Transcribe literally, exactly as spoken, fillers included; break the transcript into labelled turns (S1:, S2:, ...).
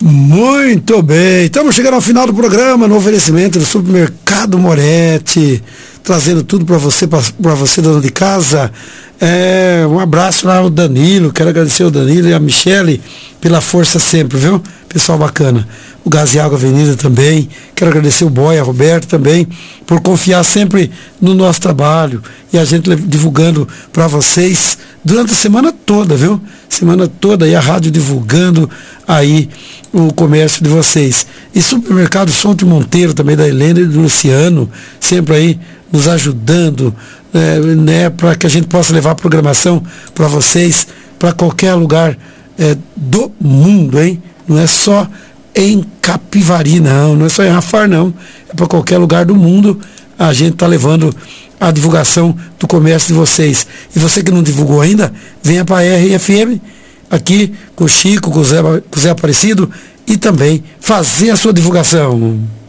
S1: Muito bem, estamos chegando ao final do programa no oferecimento do Supermercado Moretti, trazendo tudo para você, para você dona de casa. É, um abraço lá ao Danilo, quero agradecer ao Danilo e a Michele pela força sempre, viu? Pessoal bacana. O Gás e Água Avenida também, quero agradecer o Boia, a Roberto também, por confiar sempre no nosso trabalho e a gente divulgando para vocês durante a semana toda, viu? Semana toda aí a rádio divulgando aí o comércio de vocês. E Supermercado Sonte Monteiro também, da Helena e do Luciano, sempre aí nos ajudando, é, né, para que a gente possa levar a programação para vocês, para qualquer lugar é, do mundo, hein? Não é só em Capivari, não, não é só em Rafar, não, é para qualquer lugar do mundo. A gente está levando a divulgação do comércio de vocês. E você que não divulgou ainda, venha para a R F M, aqui com o Chico, com o Zé, com o Zé Aparecido, e também fazer a sua divulgação.